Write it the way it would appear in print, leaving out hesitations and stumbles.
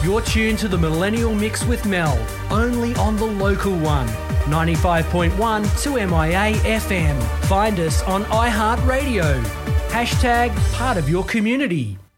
You're tuned to the Millennial Mix with Mel, only on the local one, 95.1 2MIA FM. Find us on iHeartRadio. # part of your community.